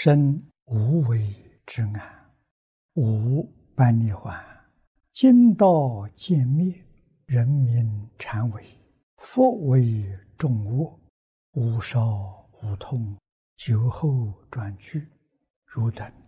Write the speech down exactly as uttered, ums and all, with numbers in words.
生无为之安，无般涅槃。今道渐灭，人民禅为，佛为众恶，无少无痛，酒后转居，汝等